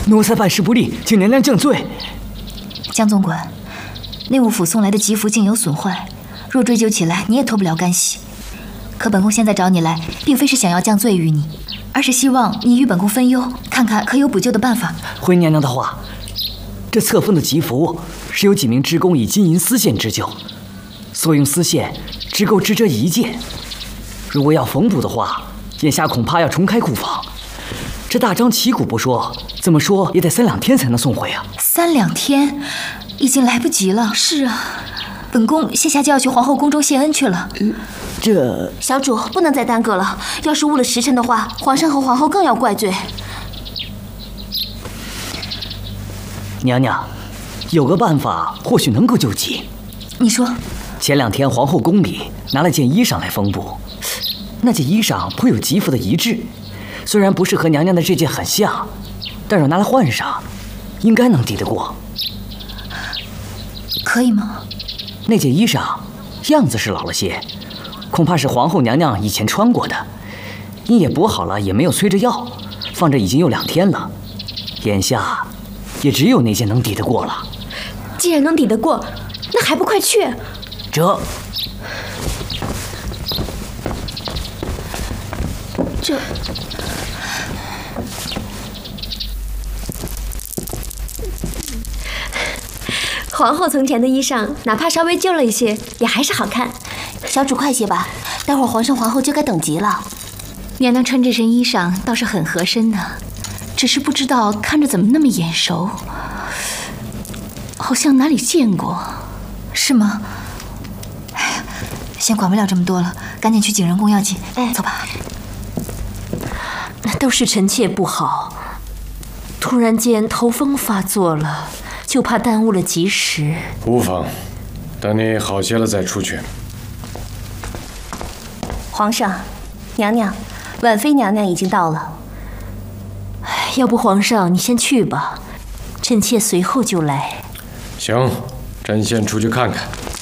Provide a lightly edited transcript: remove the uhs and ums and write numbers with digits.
奴才办事不力，请娘娘降罪。 江总管，内务府送来的吉符竟有损坏，若追究起来，你也脱不了干系。可本宫现在找你来，并非是想要降罪于你，而是希望你与本宫分忧，看看可有补救的办法。 回娘娘的话，这册封的吉符是由几名织工以金银丝线织就，所用丝线只够织这一件。如果要缝补的话，眼下恐怕要重开库房。这大张旗鼓不说，怎么说也得3两天才能送回啊 ！3两天，已经来不及了。是啊，本宫现下就要去皇后宫中谢恩去了。 这小主不能再耽搁了，要是误了时辰的话，皇上和皇后更要怪罪。 娘娘，有个办法或许能够救急。 你说。 前2天皇后宫里拿了件衣裳来缝补，那件衣裳颇有吉符的遗质，虽然不是和娘娘的这件很像，但若拿来换上，应该能抵得过。 可以吗？ 那件衣裳样子是老了些，恐怕是皇后娘娘以前穿过的。因也补好了，也没有催着要，放着已经有2天了，眼下也只有那件能抵得过了。 既然能抵得过，那还不快去？ 这皇后从前的衣裳，哪怕稍微旧了一些，也还是好看。小主快些吧，待会儿皇上皇后就该等急了。 娘娘穿这身衣裳倒是很合身的，只是不知道看着怎么那么眼熟，好像哪里见过，是吗？哎，先管不了这么多了，赶紧去景仁宫要紧。走吧。 都是臣妾不好，突然间头风发作了，就怕耽误了吉时。 无妨，等你好些了再出去。 皇上，娘娘，婉妃娘娘已经到了。 要不皇上你先去吧，臣妾随后就来。 行，朕先出去看看。